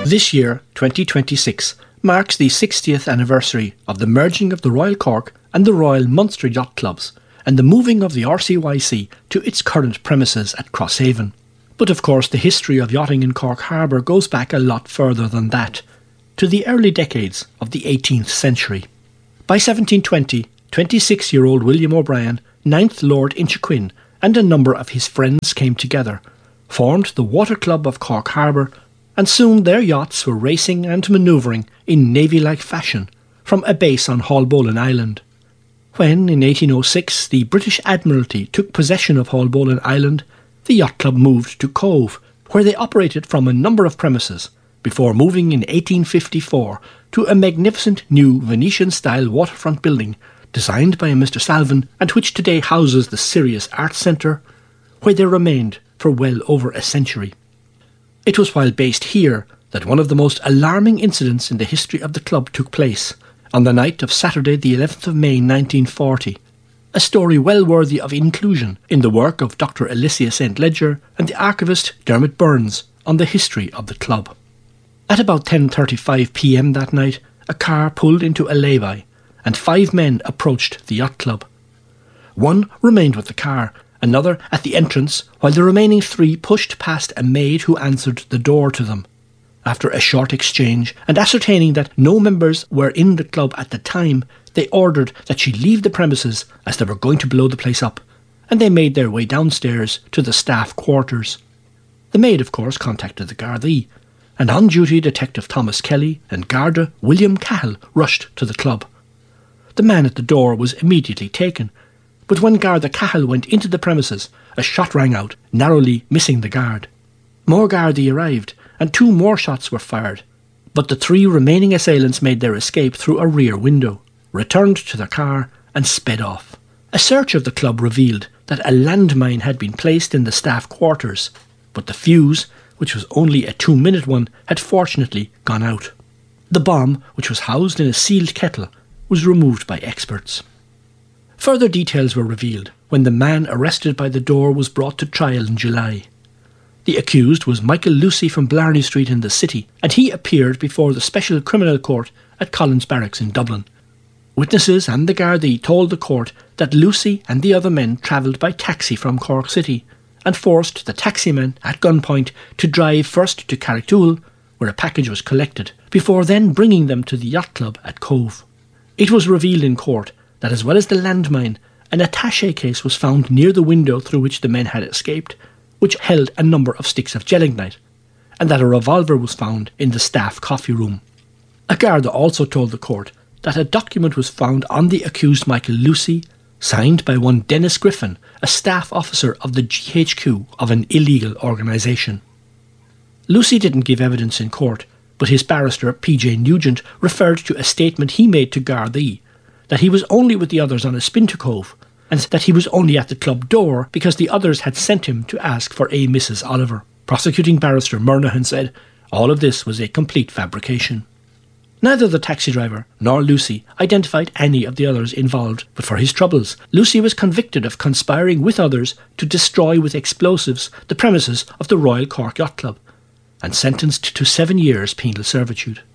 This year, 2026, marks the 60th anniversary of the merging of the Royal Cork and the Royal Munster Yacht Clubs and the moving of the RCYC to its current premises at Crosshaven. But of course the history of yachting in Cork Harbour goes back a lot further than that, to the early decades of the 18th century. By 1720, 26-year-old William O'Brien, 9th Lord Inchiquin, and a number of his friends came together, formed the Water Club of Cork Harbour, and soon their yachts were racing and manoeuvring in navy-like fashion from a base on Haulbowline Island. When, in 1806, the British Admiralty took possession of Haulbowline Island, the yacht club moved to Cove, where they operated from a number of premises, before moving in 1854 to a magnificent new Venetian-style waterfront building designed by a Mr. Salvin and which today houses the Sirius Arts Centre, where they remained for well over a century. It was while based here that one of the most alarming incidents in the history of the club took place, on the night of Saturday the 11th of May 1940, a story well worthy of inclusion in the work of Dr. Alicia St. Ledger and the archivist Dermot Burns on the history of the club. At about 10:35 p.m. that night, a car pulled into a lay-by, and 5 men approached the yacht club. One remained with the car, another at the entrance, while the remaining 3 pushed past a maid who answered the door to them. After a short exchange, and ascertaining that no members were in the club at the time, they ordered that she leave the premises as they were going to blow the place up, and they made their way downstairs to the staff quarters. The maid, of course, contacted the Gardaí, and on-duty Detective Thomas Kelly and Garda William Cahill rushed to the club. The man at the door was immediately taken, but when Garda Cahill went into the premises, a shot rang out, narrowly missing the guard. More Gardaí arrived, and 2 more shots were fired, but the 3 remaining assailants made their escape through a rear window, returned to their car and sped off. A search of the club revealed that a landmine had been placed in the staff quarters, but the fuse, which was only a 2-minute one, had fortunately gone out. The bomb, which was housed in a sealed kettle, was removed by experts. Further details were revealed when the man arrested by the door was brought to trial in July. The accused was Michael Lucy from Blarney Street in the city, and he appeared before the Special Criminal Court at Collins Barracks in Dublin. Witnesses and the Gardaí told the court that Lucy and the other men travelled by taxi from Cork City and forced the taximan at gunpoint to drive first to Carrigtwohill, where a package was collected, before then bringing them to the yacht club at Cove. It was revealed in court that as well as the landmine, an attaché case was found near the window through which the men had escaped, which held a number of sticks of gelignite, and that a revolver was found in the staff coffee room. A Garda also told the court that a document was found on the accused Michael Lucy, signed by one Dennis Griffin, a staff officer of the GHQ of an illegal organisation. Lucy didn't give evidence in court, but his barrister, P.J. Nugent, referred to a statement he made to Gardaí, that he was only with the others on a spin to Cove, and that he was only at the club door because the others had sent him to ask for a Mrs. Oliver. Prosecuting barrister Murnahan said all of this was a complete fabrication. Neither the taxi driver nor Lucy identified any of the others involved, but for his troubles, Lucy was convicted of conspiring with others to destroy with explosives the premises of the Royal Cork Yacht Club, and sentenced to 7 years penal servitude.